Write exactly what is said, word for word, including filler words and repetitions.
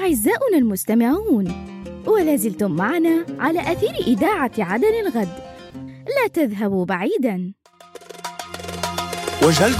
أعزاؤنا المستمعون، ولا زلتم معنا على أثير إذاعة عدن الغد. لا تذهبوا بعيداً.